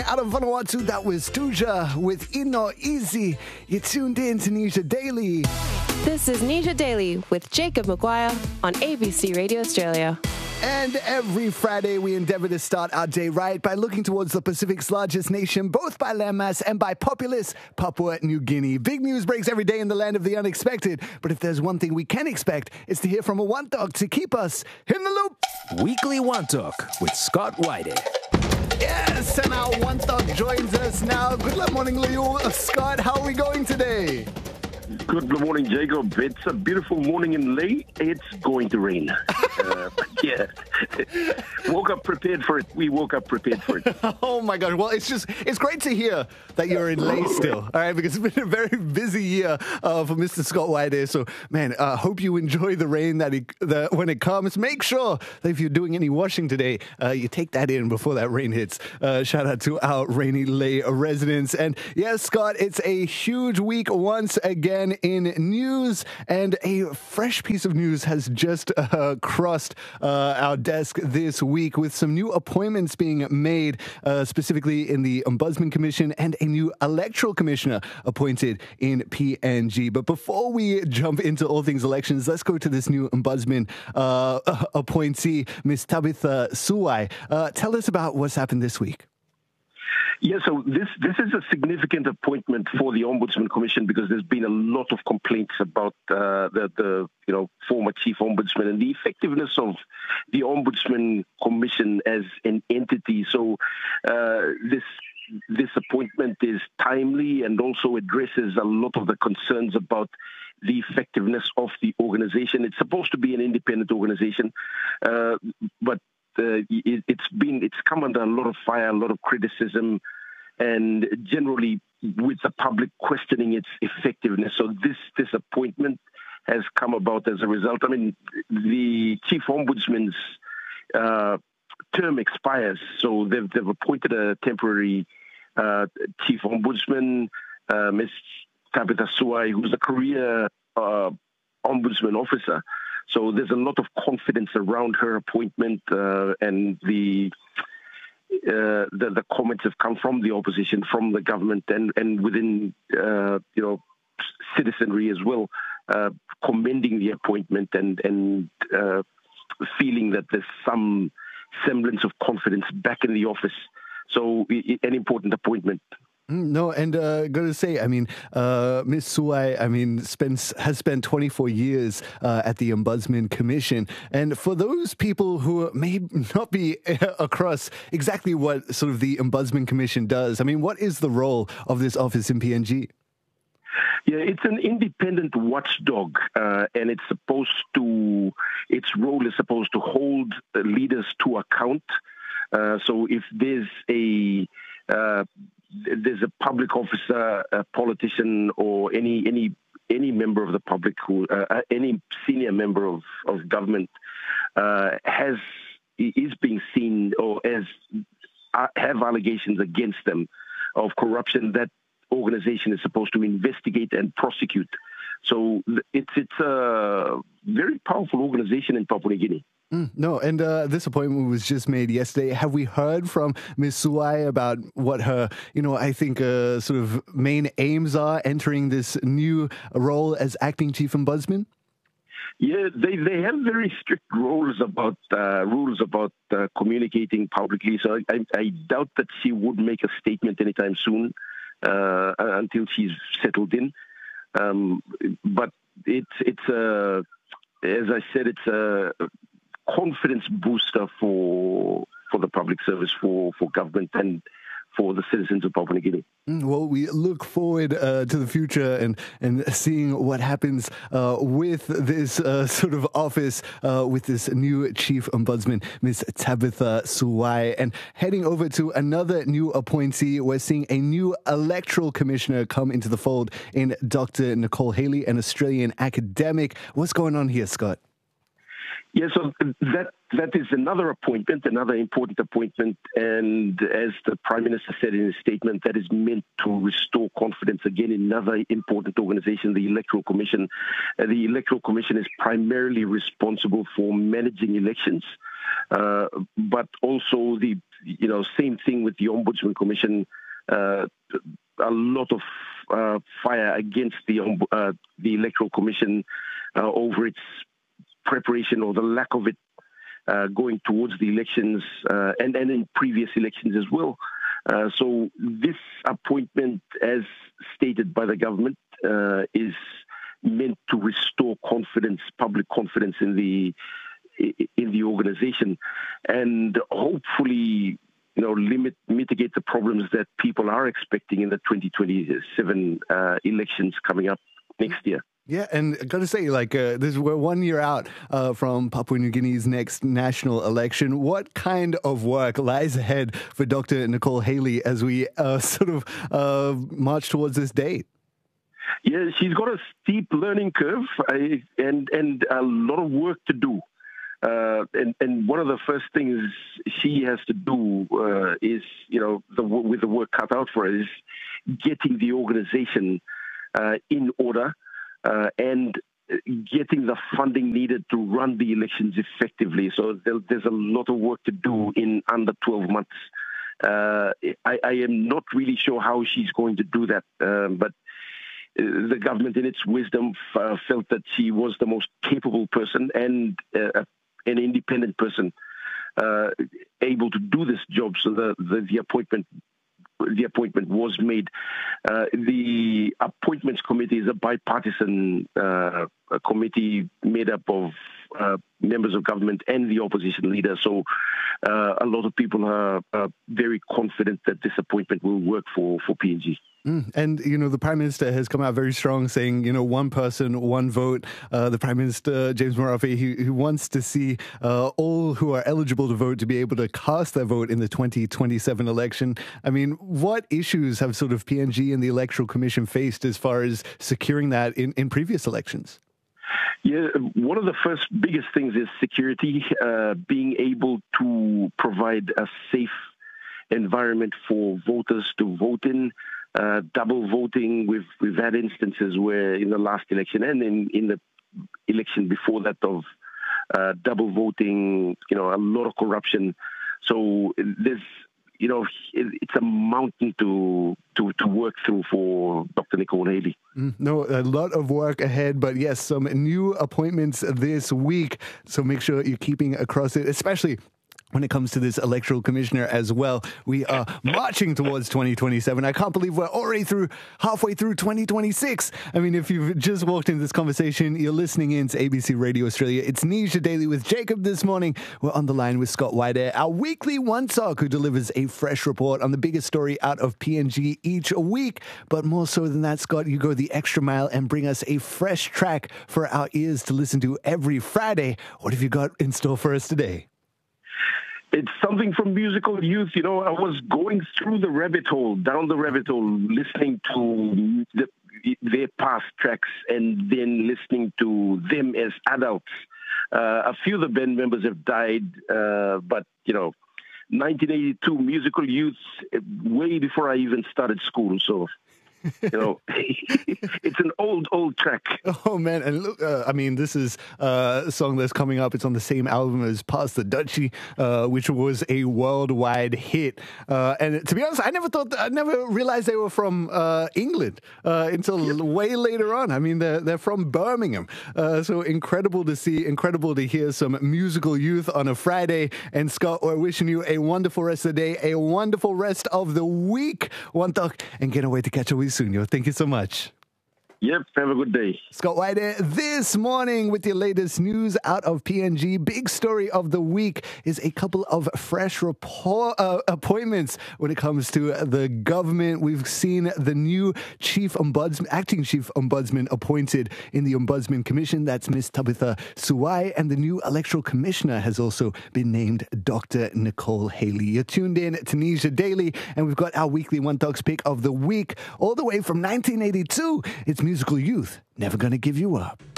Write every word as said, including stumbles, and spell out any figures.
Out of Vanuatu, that was Tuja with Ino Easy. You tuned in to Nisha Daily. This is Nisha Daily with Jacob Maguire on A B C Radio Australia. And every Friday, we endeavor to start our day right by looking towards the Pacific's largest nation, both by landmass and by populace, Papua New Guinea. Big news breaks every day in the land of the unexpected. But if there's one thing we can expect, it's to hear from a Wantok to keep us in the loop. Weekly Wantok with Scott Whitey. Yes, and our Wantok joins us now. Good morning, Leo. Scott, how are we going today? Good morning, Jacob. It's a beautiful morning in Lae. It's going to rain. uh, yeah. Woke up prepared for it. We woke up prepared for it. Oh, my God. Well, it's just, it's great to hear that you're in Lae still. All right, because it's been a very busy year uh, for Mister Scott White there. So, man, I uh, hope you enjoy the rain that, it, that when it comes. Make sure that if you're doing any washing today, uh, you take that in before that rain hits. Uh, shout out to our rainy Lae residents. And yes, Scott, it's a huge week once again in news, and a fresh piece of news has just uh, crossed uh, our desk this week with some new appointments being made, uh, specifically in the Ombudsman Commission, and a new electoral commissioner appointed in P N G. But before we jump into all things elections, let's go to this new Ombudsman uh, appointee, Miz Tabitha Suwai. Uh, tell us about what's happened this week. Yeah, so this this is a significant appointment for the Ombudsman Commission because there's been a lot of complaints about uh, the the you know former chief ombudsman and the effectiveness of the Ombudsman Commission as an entity. So uh, this this appointment is timely and also addresses a lot of the concerns about the effectiveness of the organization. It's supposed to be an independent organization, uh, but Uh, it, it's been it's come under a lot of fire, a lot of criticism, and generally with the public questioning its effectiveness. So this this appointment has come about as a result. I mean, the chief ombudsman's uh, term expires, so they've they've appointed a temporary uh, chief ombudsman, uh, Miz Tabitha Suwai, who's a career uh, ombudsman officer. So there's a lot of confidence around her appointment, uh, and the, uh, the the comments have come from the opposition, from the government, and and within uh, you know citizenry as well, uh, commending the appointment and and uh, feeling that there's some semblance of confidence back in the office. So it, an important appointment. No, and uh, got to say, I mean, uh, Miz Suwai, I mean, spends has spent twenty-four years uh, at the Ombudsman Commission, and for those people who may not be across exactly what sort of the Ombudsman Commission does, I mean, what is the role of this office in P N G? Yeah, it's an independent watchdog, uh, and it's supposed to, its role is supposed to hold leaders to account. Uh, so if there's a uh, there's a public officer, a politician, or any any any member of the public who, uh, any senior member of, of government uh, has is being seen or has uh, have allegations against them of corruption, that organization is supposed to investigate and prosecute. So it's it's a very powerful organization in Papua New Guinea. Mm, no, and uh, this appointment was just made yesterday. Have we heard from Miz Suwai about what her, you know, I think uh, sort of main aims are entering this new role as acting chief ombudsman? Yeah, they, they have very strict rules about uh, rules about uh, communicating publicly. So I, I, I doubt that she would make a statement anytime soon uh, until she's settled in. Um, but it's it's a, as I said, it's a confidence booster for for the public service, for, for government, and for the citizens of Papua New Guinea. Well, we look forward uh, to the future and, and seeing what happens uh, with this uh, sort of office, uh, with this new chief ombudsman, Miz Tabitha Suwai. And heading over to another new appointee, we're seeing a new electoral commissioner come into the fold in Doctor Nicole Haley, an Australian academic. What's going on here, Scott? Yeah, so that that is another appointment, another important appointment, and as the Prime Minister said in his statement, that is meant to restore confidence again in another important organization, the Electoral Commission. Uh, the Electoral Commission is primarily responsible for managing elections, uh, but also the you know, same thing with the Ombudsman Commission. Uh, a lot of uh, fire against the uh, the Electoral Commission uh, over its preparation or the lack of it uh, going towards the elections uh, and, and in previous elections as well. Uh, so this appointment, as stated by the government, uh, is meant to restore confidence, public confidence in the in the organization, and hopefully, you know, limit mitigate the problems that people are expecting in the twenty twenty-seven uh, elections coming up next year. Yeah, and I got to say, like, uh, this we're one year out uh, from Papua New Guinea's next national election. What kind of work lies ahead for Doctor Nicole Haley as we uh, sort of uh, march towards this date? Yeah, she's got a steep learning curve uh, and and a lot of work to do. Uh, and, and one of the first things she has to do uh, is, you know, the, with the work cut out for her, is getting the organization uh, in order uh, and getting the funding needed to run the elections effectively. So there, there's a lot of work to do in under twelve months. Uh, I, I am not really sure how she's going to do that, um, but the government, in its wisdom, uh, felt that she was the most capable person and uh, an independent person uh, able to do this job. So the, the, the appointment the appointment was made. Uh, the Appointments Committee is a bipartisan uh, a committee made up of uh, members of government and the opposition leader. So uh, a lot of people are, are very confident that this appointment will work for, for P N G. Mm. And, you know, the Prime Minister has come out very strong saying, you know, one person, one vote. Uh, the Prime Minister, James Marape, he, he wants to see uh, all who are eligible to vote to be able to cast their vote in the twenty twenty-seven election. I mean, what issues have sort of P N G and the Electoral Commission faced as far as securing that in, in previous elections? Yeah, one of the first biggest things is security, uh, being able to provide a safe environment for voters to vote in. Uh, double voting, we've, we've had instances where in the last election and in, in the election before that of uh, double voting, you know, a lot of corruption. So there's, you know, it, it's a mountain to, to, to work through for Doctor Nicole Haley. Mm, no, a lot of work ahead, but yes, some new appointments this week. So make sure you're keeping across it, especially when it comes to this electoral commissioner as well. We are marching towards twenty twenty-seven. I can't believe we're already through halfway through twenty twenty-six. I mean, if you've just walked into this conversation, you're listening in to A B C Radio Australia. It's Nisha Daily with Jacob this morning. We're on the line with Scott Whitehair, our weekly One Talk, who delivers a fresh report on the biggest story out of P N G each week. But more so than that, Scott, you go the extra mile and bring us a fresh track for our ears to listen to every Friday. What have you got in store for us today? It's something from Musical Youth. You know, I was going through the rabbit hole, down the rabbit hole, listening to the, their past tracks and then listening to them as adults. Uh, a few of the band members have died, uh, but, you know, nineteen eighty-two, Musical Youth, way before I even started school, so... You know, it's an old, old track. Oh, man. And look, uh, I mean, this is uh, a song that's coming up. It's on the same album as Pass the Dutchie, uh, which was a worldwide hit. Uh, and to be honest, I never thought, I never realized they were from uh, England uh, until yep. way later on. I mean, they're, they're from Birmingham. Uh, so incredible to see, incredible to hear some Musical Youth on a Friday. And Scott, we're wishing you a wonderful rest of the day, a wonderful rest of the week. One talk, and get away to catch up with you soon. Yo. Thank you so much. Yep, have a good day. Scott Whitehair this morning with your latest news out of P N G. Big story of the week is a couple of fresh report, uh, appointments when it comes to the government. We've seen the new chief ombudsman, acting chief ombudsman appointed in the Ombudsman Commission. That's Miss Tabitha Suwai. And the new electoral commissioner has also been named Doctor Nicole Haley. You're tuned in to Nisha Daily, and we've got our weekly One Talks pick of the week all the way from nineteen eighty-two. It's Musical Youth, Never Gonna Give You Up.